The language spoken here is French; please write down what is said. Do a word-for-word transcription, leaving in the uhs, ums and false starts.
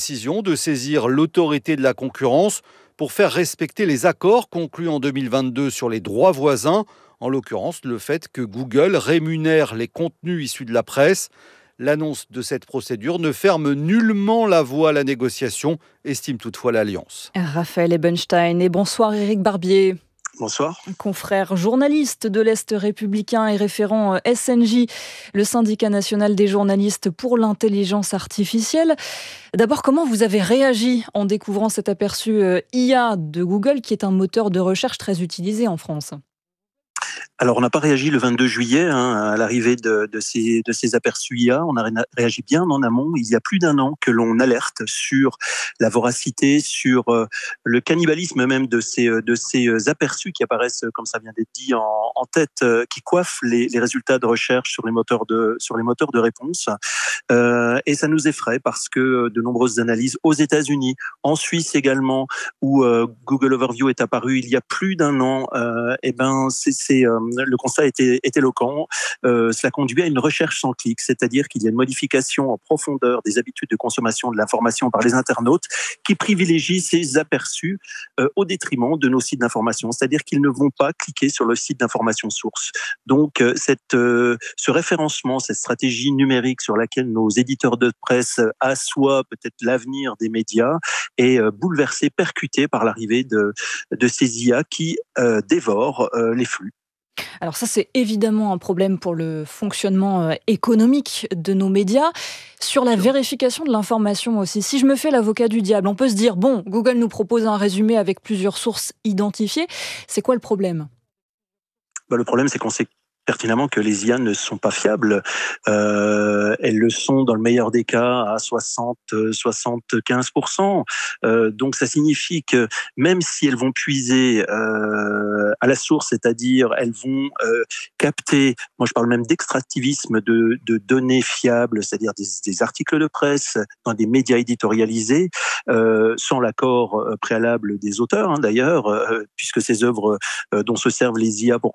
décision de saisir l'autorité de la concurrence pour faire respecter les accords conclus en deux mille vingt-deux sur les droits voisins, en l'occurrence le fait que Google rémunère les contenus issus de la presse. L'annonce de cette procédure ne ferme nullement la voie à la négociation, estime toutefois l'Alliance. Raphaël Ebenstein et bonsoir Éric Barbier. Bonsoir. Confrère journaliste de l'Est républicain et référent S N J, le syndicat national des journalistes pour l'intelligence artificielle. D'abord, comment vous avez réagi en découvrant cet aperçu I A de Google, qui est un moteur de recherche très utilisé en France ? Alors, on n'a pas réagi le vingt-deux juillet hein, à l'arrivée de, de, ces, de ces aperçus I A. On a réagi bien en amont. Il y a plus d'un an que l'on alerte sur la voracité, sur euh, le cannibalisme même de ces, de ces aperçus qui apparaissent, comme ça vient d'être dit, en, en tête, euh, qui coiffent les, les résultats de recherche sur les moteurs de, sur les moteurs de réponse. Euh, et ça nous effraie parce que de nombreuses analyses aux États-Unis, en Suisse également, où euh, Google Overview est apparu il y a plus d'un an, euh, et ben c'est, c'est euh, le constat est, est éloquent. Euh, cela conduit à une recherche sans clic, c'est-à-dire qu'il y a une modification en profondeur des habitudes de consommation de l'information par les internautes qui privilégient ces aperçus euh, au détriment de nos sites d'information, c'est-à-dire qu'ils ne vont pas cliquer sur le site d'information source. Donc, euh, cette, euh, ce référencement, cette stratégie numérique sur laquelle nos éditeurs de presse assoient peut-être l'avenir des médias est euh, bouleversé, percuté par l'arrivée de, de ces I A qui euh, dévorent euh, les flux. Alors ça, c'est évidemment un problème pour le fonctionnement économique de nos médias. Sur la vérification de l'information aussi, si je me fais l'avocat du diable, on peut se dire, bon, Google nous propose un résumé avec plusieurs sources identifiées. C'est quoi le problème ? Bah, le problème, c'est qu'on sait pertinemment que les I A ne sont pas fiables. Euh, elles le sont dans le meilleur des cas à soixante à soixante-quinze pour cent. Euh, donc ça signifie que même si elles vont puiser euh, à la source, c'est-à-dire elles vont euh, capter, moi je parle même d'extractivisme de, de données fiables, c'est-à-dire des, des articles de presse dans des médias éditorialisés, euh, sans l'accord préalable des auteurs hein, d'ailleurs, euh, puisque ces œuvres euh, dont se servent les I A pour